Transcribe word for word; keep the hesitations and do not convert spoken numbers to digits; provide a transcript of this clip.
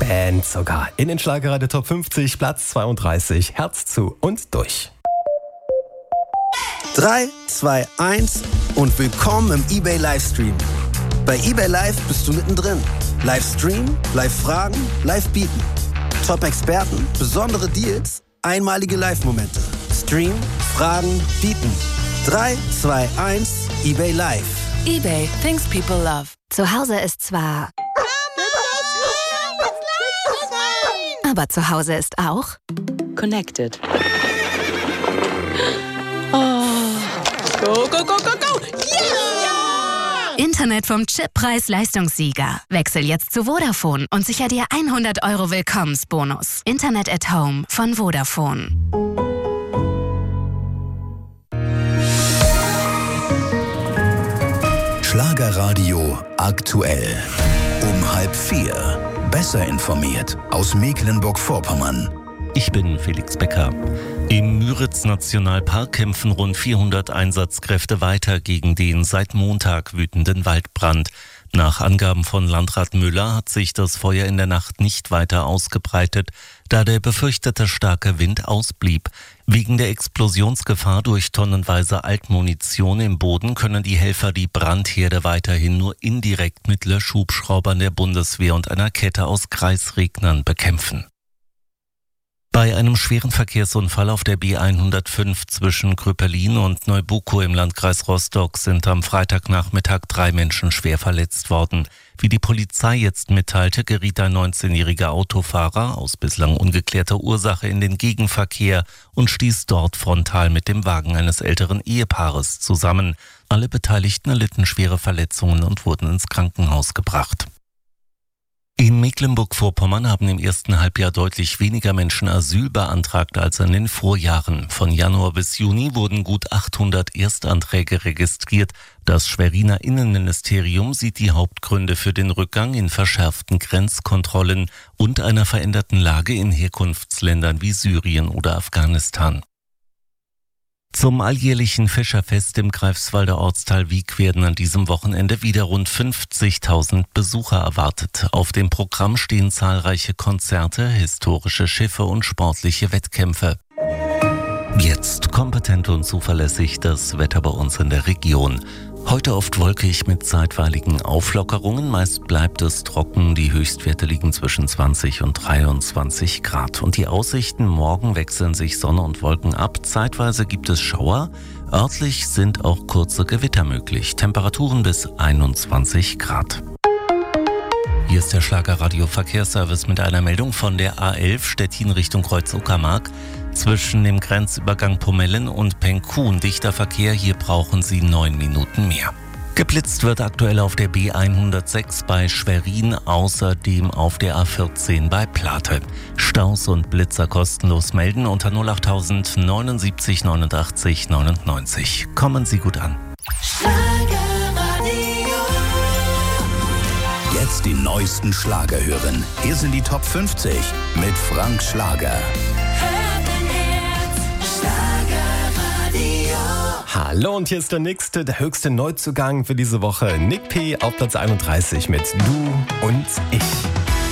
Band sogar. In den Schlagerradio Top fünfzig, Platz zweiunddreißig. Herz zu und durch. drei, zwei, eins und willkommen im eBay Livestream. Bei eBay Live bist du mittendrin. Livestream, Live-Fragen, Live-Bieten. Top-Experten, besondere Deals, einmalige Live-Momente. Stream, Fragen, Bieten. drei, zwei, eins, eBay Live. eBay, things people love. Zu Hause ist zwar... Aber zu Hause ist auch... Connected. Oh. Go, go, go, go, go! Yeah! Internet vom Chip-Preis-Leistungssieger. Wechsel jetzt zu Vodafone und sicher dir hundert Euro Willkommensbonus. Internet at Home von Vodafone. Schlagerradio aktuell. Um halb vier. Besser informiert aus Mecklenburg-Vorpommern. Ich bin Felix Becker. Im Müritz-Nationalpark kämpfen rund vierhundert Einsatzkräfte weiter gegen den seit Montag wütenden Waldbrand. Nach Angaben von Landrat Müller hat sich das Feuer in der Nacht nicht weiter ausgebreitet, da der befürchtete starke Wind ausblieb. Wegen der Explosionsgefahr durch tonnenweise Altmunition im Boden können die Helfer die Brandherde weiterhin nur indirekt mit Löschhubschraubern der Bundeswehr und einer Kette aus Kreisregnern bekämpfen. Bei einem schweren Verkehrsunfall auf der B hundertfünf zwischen Kröpelin und Neubukow im Landkreis Rostock sind am Freitagnachmittag drei Menschen schwer verletzt worden. Wie die Polizei jetzt mitteilte, geriet ein neunzehnjähriger Autofahrer aus bislang ungeklärter Ursache in den Gegenverkehr und stieß dort frontal mit dem Wagen eines älteren Ehepaares zusammen. Alle Beteiligten erlitten schwere Verletzungen und wurden ins Krankenhaus gebracht. In Mecklenburg-Vorpommern haben im ersten Halbjahr deutlich weniger Menschen Asyl beantragt als in den Vorjahren. Von Januar bis Juni wurden gut achthundert Erstanträge registriert. Das Schweriner Innenministerium sieht die Hauptgründe für den Rückgang in verschärften Grenzkontrollen und einer veränderten Lage in Herkunftsländern wie Syrien oder Afghanistan. Zum alljährlichen Fischerfest im Greifswalder Ortsteil Wiek werden an diesem Wochenende wieder rund fünfzigtausend Besucher erwartet. Auf dem Programm stehen zahlreiche Konzerte, historische Schiffe und sportliche Wettkämpfe. Jetzt kompetent und zuverlässig das Wetter bei uns in der Region. Heute oft wolkig mit zeitweiligen Auflockerungen, meist bleibt es trocken, die Höchstwerte liegen zwischen zwanzig und dreiundzwanzig Grad. Und die Aussichten: morgen wechseln sich Sonne und Wolken ab, zeitweise gibt es Schauer, örtlich sind auch kurze Gewitter möglich, Temperaturen bis einundzwanzig Grad. Hier ist der Schlagerradio Verkehrsservice mit einer Meldung von der A elf Stettin Richtung Kreuz-Uckermark. Zwischen dem Grenzübergang Pomellen und Penkun dichter Verkehr, hier brauchen Sie neun Minuten mehr. Geblitzt wird aktuell auf der B hundertsechs bei Schwerin, außerdem auf der A vierzehn bei Plate. Staus und Blitzer kostenlos melden unter null acht neunundsiebzig neunundachtzig neunundneunzig. Kommen Sie gut an. Jetzt die neuesten Schlager hören. Hier sind die Top fünfzig mit Frank Schlager. Hallo, und hier ist der nächste, der höchste Neuzugang für diese Woche. Nick P. auf Platz einunddreißig mit Du und Ich.